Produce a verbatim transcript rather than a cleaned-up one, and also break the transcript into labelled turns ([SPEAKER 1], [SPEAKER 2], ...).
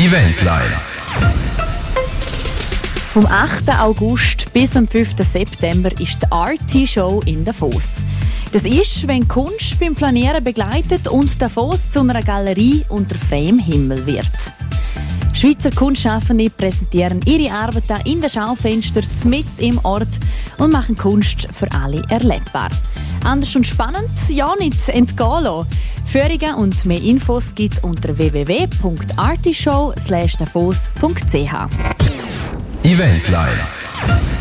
[SPEAKER 1] Eventline.
[SPEAKER 2] Vom achten August bis zum fünften September ist die Arty-Show in Davos. Das ist, wenn Kunst beim Flanieren begleitet und Davos zu einer Galerie unter freiem Himmel wird. Schweizer Kunstschaffende präsentieren ihre Arbeiten in den Schaufenstern mitten im Ort und machen Kunst für alle erlebbar. Anders und spannend, ja nicht entgehen lassen. Führungen und mehr Infos gibt es unter w w w punkt artyshow slash davos punkt c h.
[SPEAKER 1] Eventline.